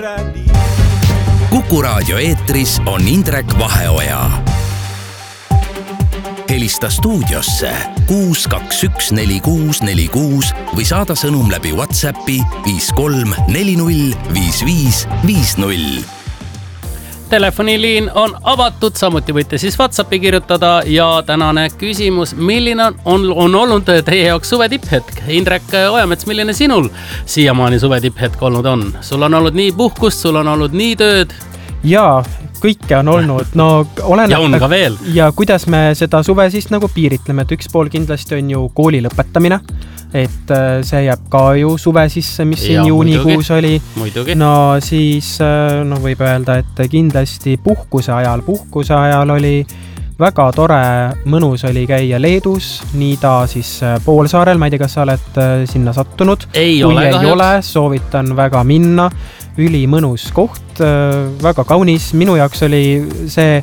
brändi. Kuku Raadio eetris on Indrek Vaheoja. Helista stuudiosse 6214646 või saada sõnum läbi WhatsAppi 53405550. Telefoniliin on avatud, samuti võite siis WhatsAppi kirjutada ja tänane küsimus, milline on olnud teie jaoks suve tipphetk? Indrek Ojamets, milline sinul siiamaani suve tipphetk olnud on? Sul on olnud nii puhkust, sul on olnud nii tööd? Jaa, kõike on olnud. No, ja on ka veel. Ja kuidas me seda suve siis nagu piiritleme, et üks pool kindlasti on ju kooli lõpetamine, et see jääb ka ju suve sisse, mis siin juunikuus oli. Muidugi. No siis võib öelda, et kindlasti puhkuse ajal oli väga tore, mõnus oli käia Leedus, nii ta siis Poolsaarel, ma ei tea, kas sa oled sinna sattunud. Ei ole, soovitan väga minna. Üli mõnus koht, väga kaunis. Minu jaoks oli see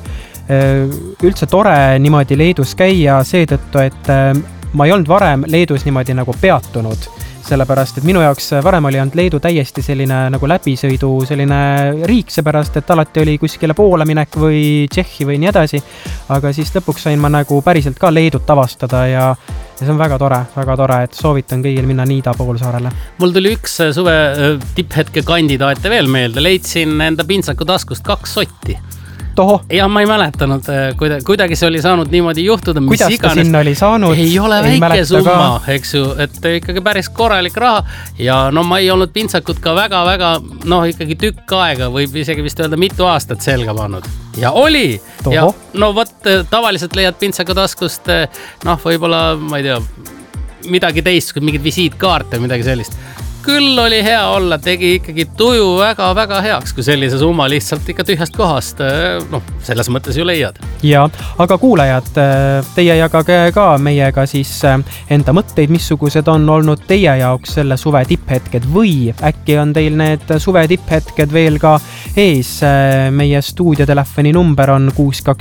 üldse tore niimoodi Leedus käia seetõttu, et ma ei olnud varem Leedus niimoodi nagu peatunud, sellepärast, et minu jaoks varem oli olnud Leedu täiesti selline nagu läbisõidu selline riik, seepärast, et alati oli kuskile Poola minek või Tšehhi või nii edasi, aga siis lõpuks sain ma nagu päriselt ka Leedut avastada ja see on väga tore, et soovitan kõigil minna Niida Poolsaarele. Mul tuli üks suve tipphetke kandidaate veel meelde, leidsin enda pintsaku taskust 2 sotti. Toho. Ja ma ei mäletanud, kuidagi see oli saanud niimoodi juhtuda. Kuidas ta sinna oli saanud? Ei ole väike summa, eks ju, et ikkagi päris korralik raha ja ma ei olnud pintsakut ka väga, ikkagi tükk aega või isegi vist öelda mitu aastat selga pannud. Ja oli. Toho. Ja tavaliselt leiad pintsaku taskust, võib-olla, ma ei tea, midagi teist, mingid visiitkaarte või midagi sellist. Küll oli hea olla, tegi ikkagi tuju väga heaks, kui sellise summa lihtsalt ikka tühjast kohast, selles mõttes ju leiad. Ja, aga kuulajad, teie jagage ka meiega siis enda mõtteid, missugused on olnud teie jaoks selle suve tipphetked või äkki on teil need suve tipphetked veel ka ees. Meie stuudiotelefoni number on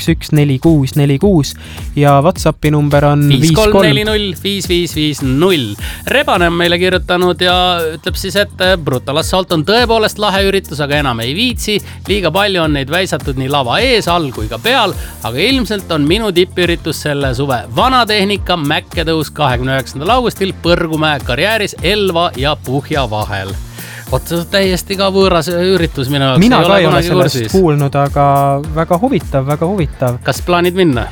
6214646 ja WhatsAppi number on 53405550. Rebane on meile kirjutanud ja ütleb siis, et Brutal Assault on tõepoolest lahe üritus, aga enam ei viitsi. Liiga palju on neid väisatud nii lava ees, all kui ka peal, aga ilmselt on minu tippüritus selle suve vanatehnika Mäkketõus 29. augustil Põrgumäe karjääris Elva ja Puhja vahel. Täiesti ka võõras üritus minu jaoks. Mina ka ei ole sellest kuulnud, aga väga huvitav. Kas plaanid minna?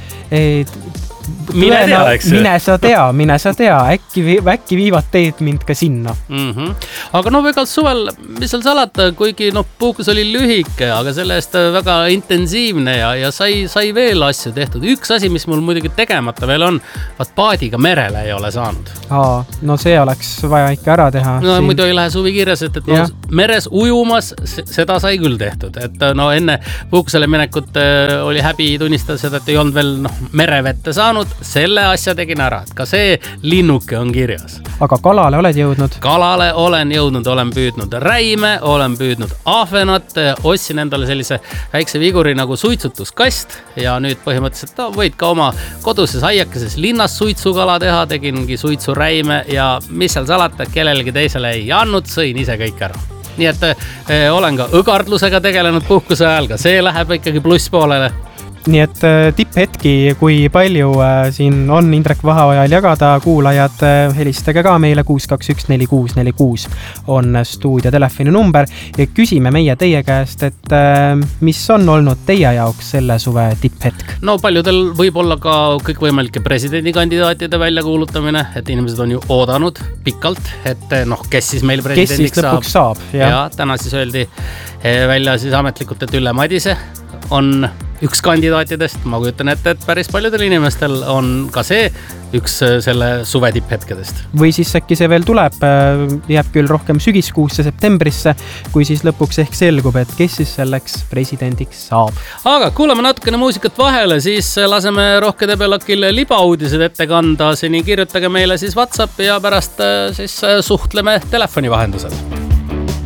Mine sa tea, äkki viivad teed mind ka sinna. Aga ega suvel, mis seal salata, kuigi puhkus oli lühike, aga selle eest väga intensiivne ja sai veel asju tehtud. Üks asi, mis mul muidugi tegemata veel on, paadiga merele ei ole saanud. See oleks vaja ikka ära teha. Muidu ei lähe suvi kirjas, et meres ujumas seda sai küll tehtud. Et enne puhkusele minekut oli häbi tunnistada seda, et ei olnud veel merevette saanud. Selle asja tegin ära, et ka see linnuke on kirjas. Aga kalale oled jõudnud? Kalale olen jõudnud, olen püüdnud räime, olen püüdnud ahvenat, ostsin endale sellise väikse viguri nagu suitsutuskast ja nüüd põhimõtteliselt võid ka oma koduses aiakeses linnas suitsukala teha, tegingi suitsuräime ja mis seal salata, kellelegi teisele ei andnud, sõin ise kõik ära. Nii et olen ka õgardlusega tegelenud puhkuse ajal, ka see läheb ikkagi plusspoolele. Nii et tipphetki, kui palju siin on Indrek Vaheojal jagada, kuulajad, helistage ka meile 6214646 on stuudio telefoni number ja küsime meie teie käest, et mis on olnud teie jaoks selle suve tipphetk? Paljudel võib olla ka kõikvõimalike presidendikandidaatide väljakuulutamine, et inimesed on ju oodanud pikalt, et kes siis meil presidendiks saab. Ja täna siis öeldi välja siis ametlikult, et Ülle Madise on üks kandidaatidest. Ma kujutan ette, et päris paljudel inimestel on ka see üks selle suve tipphetkedest. Või siis äkki see veel tuleb, jääb küll rohkem sügiskuusse, septembrisse, kui siis lõpuks ehk selgub, et kes siis selleks presidendiks saab. Aga kuulame natukene muusikat vahele, siis laseme Rohke Debelakil libauudised ette kanda. Seni kirjutage meile siis WhatsApp ja pärast siis suhtleme telefoni vahendusel.